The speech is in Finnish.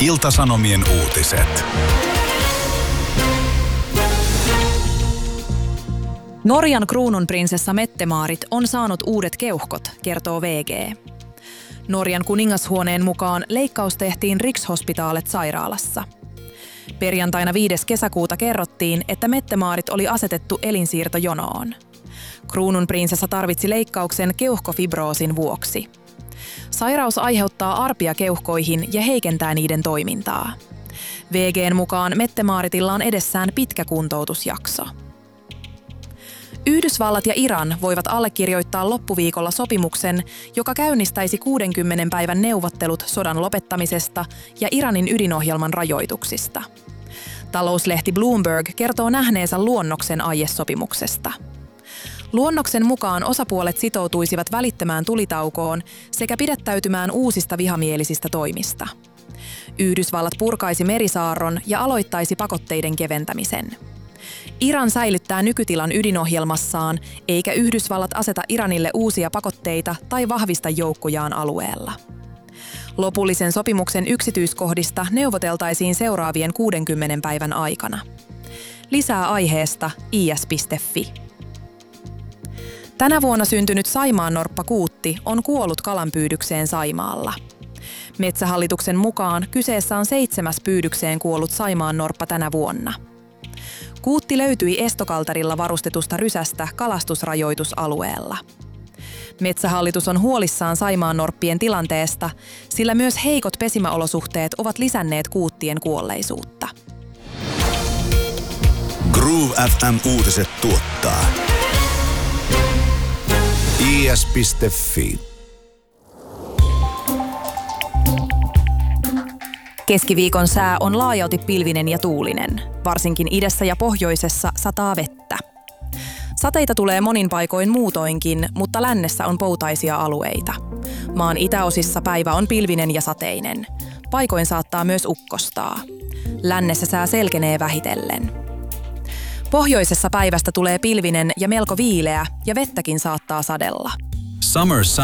Ilta-Sanomien uutiset. Norjan kruununprinsessa Mette-Marit on saanut uudet keuhkot, kertoo VG. Norjan kuningashuoneen mukaan leikkaus tehtiin Rikshospitalet-sairaalassa. Perjantaina 5. kesäkuuta kerrottiin, että Mette-Marit oli asetettu elinsiirtojonoon. Kruununprinsessa tarvitsi leikkauksen keuhkofibroosin vuoksi. Sairaus aiheuttaa arpia keuhkoihin ja heikentää niiden toimintaa. VG:n mukaan Mette-Maritilla on edessään pitkä kuntoutusjakso. Yhdysvallat ja Iran voivat allekirjoittaa loppuviikolla sopimuksen, joka käynnistäisi 60 päivän neuvottelut sodan lopettamisesta ja Iranin ydinohjelman rajoituksista. Talouslehti Bloomberg kertoo nähneensä luonnoksen aiesopimuksesta. Luonnoksen mukaan osapuolet sitoutuisivat välittämään tulitaukoon sekä pidättäytymään uusista vihamielisistä toimista. Yhdysvallat purkaisi merisaarron ja aloittaisi pakotteiden keventämisen. Iran säilyttää nykytilan ydinohjelmassaan, eikä Yhdysvallat aseta Iranille uusia pakotteita tai vahvista joukkojaan alueella. Lopullisen sopimuksen yksityiskohdista neuvoteltaisiin seuraavien 60 päivän aikana. Lisää aiheesta is.fi. Tänä vuonna syntynyt saimaannorppa Kuutti on kuollut kalanpyydykseen Saimaalla. Metsähallituksen mukaan kyseessä on 7. pyydykseen kuollut saimaannorppa tänä vuonna. Kuutti löytyi estokalterilla varustetusta rysästä kalastusrajoitusalueella. Metsähallitus on huolissaan saimaannorppien tilanteesta, sillä myös heikot pesimäolosuhteet ovat lisänneet kuuttien kuolleisuutta. Groove FM uutiset tuottaa is.fi. Keskiviikon sää on laajalti pilvinen ja tuulinen. Varsinkin idässä ja pohjoisessa sataa vettä. Sateita tulee monin paikoin muutoinkin, mutta lännessä on poutaisia alueita. Maan itäosissa päivä on pilvinen ja sateinen. Paikoin saattaa myös ukkostaa. Lännessä sää selkenee vähitellen. Pohjoisessa päivästä tulee pilvinen ja melko viileä ja vettäkin saattaa sadella. Summer